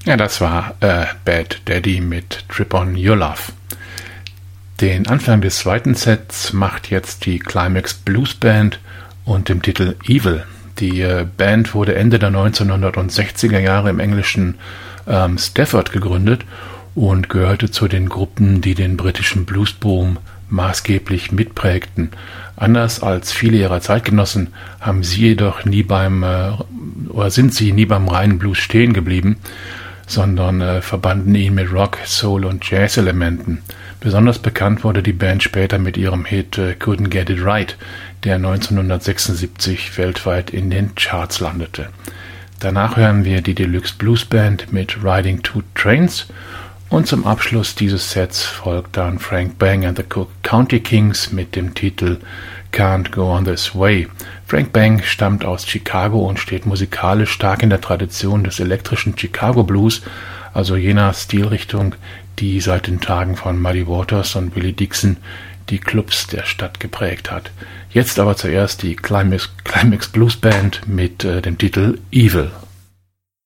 Ja, das war Bad Daddy mit Trip on Your Love. Den Anfang des zweiten Sets macht jetzt die Climax Blues Band und dem Titel Evil. Die Band wurde Ende der 1960er Jahre im englischen Stafford gegründet und gehörte zu den Gruppen, die den britischen Bluesboom maßgeblich mitprägten. Anders als viele ihrer Zeitgenossen haben sie jedoch sind sie nie beim reinen Blues stehen geblieben, sondern verbanden ihn mit Rock, Soul und Jazz-Elementen. Besonders bekannt wurde die Band später mit ihrem Hit Couldn't Get It Right, der 1976 weltweit in den Charts landete. Danach hören wir die Deluxe Blues Band mit Riding Two Trains und zum Abschluss dieses Sets folgt dann Frank Bang and the Cook County Kings mit dem Titel Can't Go On This Way. Frank Bang stammt aus Chicago und steht musikalisch stark in der Tradition des elektrischen Chicago Blues, also jener Stilrichtung, die seit den Tagen von Muddy Waters und Willie Dixon die Clubs der Stadt geprägt hat. Jetzt aber zuerst die Climax Blues Band mit dem Titel Evil.